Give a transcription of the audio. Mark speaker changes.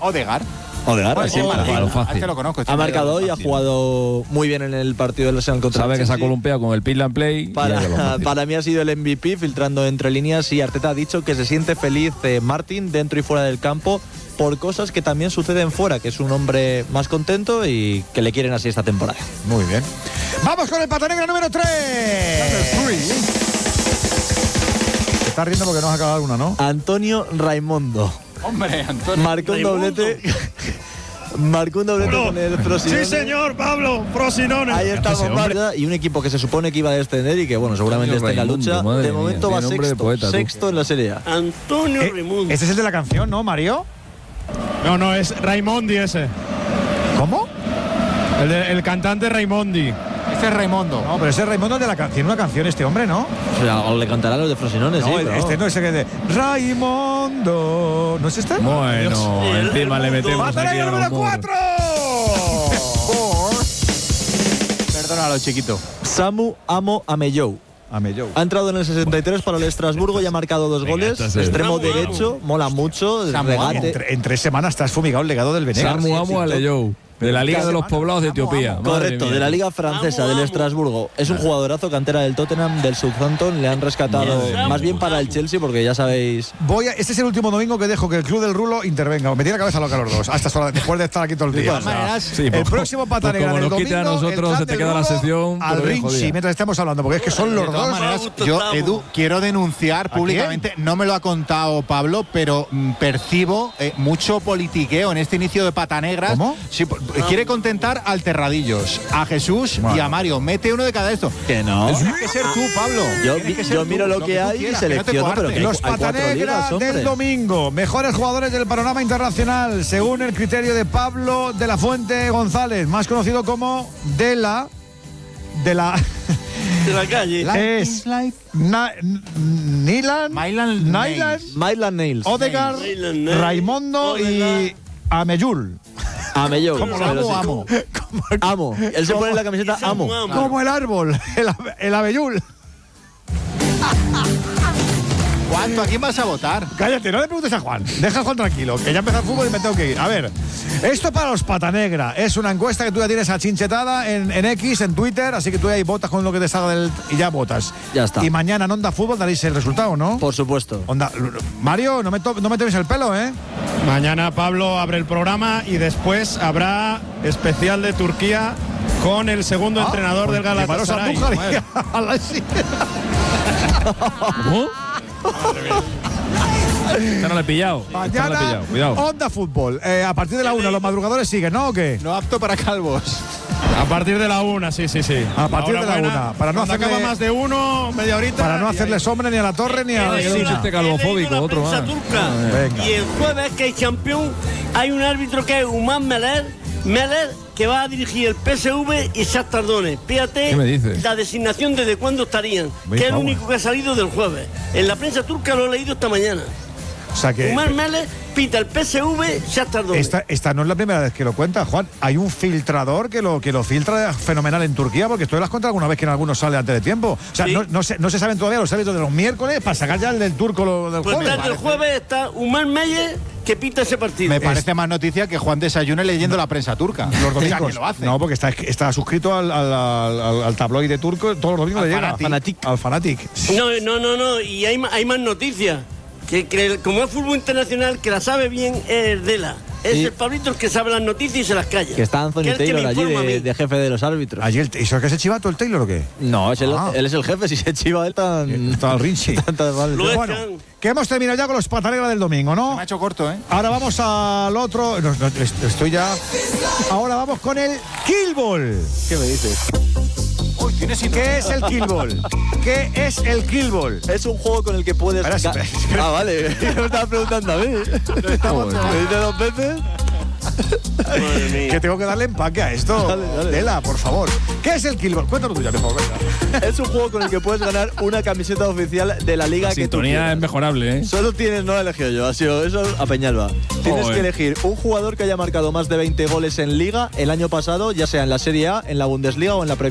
Speaker 1: Odegaard.
Speaker 2: Pues sí,
Speaker 1: fácil. Te lo conozco.
Speaker 2: Ha marcado hoy, ha jugado muy bien en el partido del Arsenal contra
Speaker 3: Sabe
Speaker 2: el
Speaker 3: que se ha
Speaker 2: Chelsea.
Speaker 3: columpiado con el Pill and Play.
Speaker 2: Para mí ha sido el MVP, filtrando entre líneas, y Arteta ha dicho que se siente feliz Martin dentro y fuera del campo por cosas que también suceden fuera, que es un hombre más contento y que le quieren así esta temporada.
Speaker 4: Muy bien. Vamos con el Pata Negra número 3. Te estás riendo porque no has acabado una, ¿no?
Speaker 2: Antonio Raimondo.
Speaker 1: Hombre, Antonio.
Speaker 2: Marcó un doblete. Marcó un doblete con el Frosinone.
Speaker 5: Sí, señor, Pablo, Frosinone.
Speaker 2: Ahí estamos, y un equipo que se supone que iba a descender y que, bueno, seguramente esté en la lucha. De momento va sexto en la Serie A.
Speaker 5: Antonio Raimondo.
Speaker 4: Ese es el de la canción, ¿no, Mario?
Speaker 5: No, es Raimondi ese.
Speaker 4: ¿Cómo?
Speaker 5: El cantante Raimondi.
Speaker 1: Ese es Raimondo.
Speaker 4: No, pero ese es Raimondo de la canción, una canción este hombre, ¿no?
Speaker 2: O sea, o le cantarán los de Frosinone,
Speaker 4: no,
Speaker 2: sí.
Speaker 4: Este no es el que de Raimondo. ¿No es este?
Speaker 3: Bueno, encima le metemos
Speaker 4: ¡Pata
Speaker 3: aquí
Speaker 4: Negra
Speaker 3: a
Speaker 4: número
Speaker 3: los
Speaker 4: 4!
Speaker 1: Perdónalo, chiquito.
Speaker 2: Samu Amo Amellou. Ha entrado en el 63 para el Estrasburgo y ha marcado 2 goles. Extremo derecho, mola mucho. Regate.
Speaker 4: En 3 semanas estás fumigado el legado del Venegas.
Speaker 3: Samu Amo Aleyou, de la Liga de los Poblados de Etiopía.
Speaker 2: Correcto, de la Liga Francesa, del Estrasburgo. Es un jugadorazo, cantera del Tottenham, del Southampton. Le han rescatado más bien para el Chelsea, porque ya sabéis.
Speaker 4: Este es el último domingo que dejo que el Club del Rulo intervenga. Me tiene la cabeza loca los dos, hasta esta hora, después de estar aquí todo el día. El próximo Pata Negra del domingo,
Speaker 3: a nosotros se te queda la sección
Speaker 4: al Rinchi, mientras estamos hablando, porque es que son los dos.
Speaker 1: Yo, Edu, quiero denunciar públicamente, no me lo ha contado Pablo, pero percibo mucho politiqueo en este inicio de Pata Negra.
Speaker 4: ¿Cómo?
Speaker 1: Sí, quiere contentar al Terradillos, a Jesús y a Mario. Mete uno de cada esto.
Speaker 2: Que no.
Speaker 1: Tienes que ser tú, Pablo.
Speaker 2: Yo miro lo que hay y selecciono, pero que
Speaker 4: los Pata Negra del domingo, mejores jugadores del panorama internacional, según el criterio de Pablo de la Fuente González, más conocido como de la
Speaker 5: calle.
Speaker 4: Es Nyland Nails, Odegaard, Raimondo y Amellul.
Speaker 2: Amellou.
Speaker 4: Amo.
Speaker 2: Amo. Él se pone la camiseta Amo.
Speaker 4: Como el árbol, el Amellul.
Speaker 1: Juan, ¿a quién vas a votar?
Speaker 4: Cállate, no le preguntes a Juan. Deja a Juan tranquilo, que ya empezó el fútbol y me tengo que ir. A ver, esto para los Pata Negra es una encuesta que tú ya tienes achinchetada en X, en Twitter, así que tú ahí votas con lo que te salga y ya votas.
Speaker 2: Ya está.
Speaker 4: Y mañana en Onda Fútbol daréis el resultado, ¿no?
Speaker 2: Por supuesto.
Speaker 4: Mario, no me tomes el pelo, ¿eh?
Speaker 5: Mañana Pablo abre el programa y después habrá especial de Turquía con el segundo entrenador del Galatasaray.
Speaker 3: ¿Cómo? No lo he pillado.
Speaker 4: Mañana,
Speaker 3: cuidado.
Speaker 4: Onda Fútbol. A partir de la 1, los madrugadores siguen, ¿no? ¿O qué?
Speaker 1: No apto para calvos.
Speaker 5: A partir de la 1, sí.
Speaker 4: A partir de la 1. Para no hacerle,
Speaker 5: acaba más de 1, media horita.
Speaker 4: Para no hacerle sombra ni a la Torre ni a la
Speaker 3: un chiste calvofóbico, otro más.
Speaker 4: Venga.
Speaker 6: Y el jueves, que hay campeón, hay un árbitro que es Umar Meler, que va a dirigir el PSV y Shakhtar Donetsk. Fíjate
Speaker 3: ¿Qué me dices?
Speaker 6: la designación desde cuándo estarían, que es el único que ha salido del jueves. En la prensa turca lo he leído esta mañana.
Speaker 4: O sea que
Speaker 6: Umar Meler pita el PSV, Shakhtar Donetsk.
Speaker 4: esta no es la primera vez que lo cuenta, Juan. Hay un filtrador que lo filtra fenomenal en Turquía, porque esto lo has contado alguna vez que en algunos sale antes de tiempo. O sea,
Speaker 6: Sí.
Speaker 4: no se saben todavía los árbitros de los miércoles para sacar ya el del turco del
Speaker 6: Pues
Speaker 4: jueves.
Speaker 6: desde el jueves está Umar Meyer que pita ese partido.
Speaker 1: Me parece más noticia que Juan desayune leyendo la prensa turca.
Speaker 4: Los domingos.
Speaker 1: O sea, que lo hace.
Speaker 4: No, porque está suscrito al tabloide turco, todos los domingos le llega. Al Fanatic.
Speaker 6: No. Y hay más noticias. Que como es fútbol internacional, que la sabe bien es Dela. Es el Pablito el que sabe las noticias y se las calla.
Speaker 2: Que está Anthony Taylor allí de jefe de los árbitros.
Speaker 4: Allí ¿y eso es que se chivato el Taylor o qué?
Speaker 2: No, él es el jefe. Si se chiva él
Speaker 4: Está al Rinchi. Bueno, que hemos terminado ya con los Pata Negra del domingo, ¿no?
Speaker 1: Se me ha hecho corto, ¿eh?
Speaker 4: Ahora vamos al otro. Estoy ya. Ahora vamos con el Killball.
Speaker 2: ¿Qué me dices?
Speaker 4: ¿Qué es el Killball? ¿Qué es el Killball?
Speaker 2: Es un juego con el que puedes...
Speaker 4: Espera.
Speaker 2: Ah, vale. Me estaba preguntando a mí. ¿Me dice 2 veces?
Speaker 4: Que tengo que darle empaque a esto.
Speaker 2: Dale.
Speaker 4: Tela, por favor. ¿Qué es el Killball? Cuéntalo tú ya, mejor. Venga.
Speaker 2: Es un juego con el que puedes ganar una camiseta oficial de la liga
Speaker 3: La
Speaker 2: que tú
Speaker 3: sintonía
Speaker 2: quieras.
Speaker 3: es mejorable, ¿eh?
Speaker 2: Solo tienes, no lo he elegido yo, ha sido eso a Peñalba. Tienes que elegir un jugador que haya marcado más de 20 goles en liga el año pasado, ya sea en la Serie A, en la Bundesliga o en la Premier.